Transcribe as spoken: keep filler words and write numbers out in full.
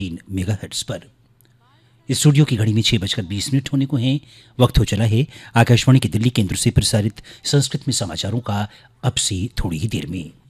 तीन मेगाहर्ट्ज पर। स्टूडियो की घड़ी में छह बजकर बीस मिनट होने को हैं। वक्त हो चला है आकाशवाणी के दिल्ली केंद्र से प्रसारित संस्कृत में समाचारों का। अब से थोड़ी ही देर में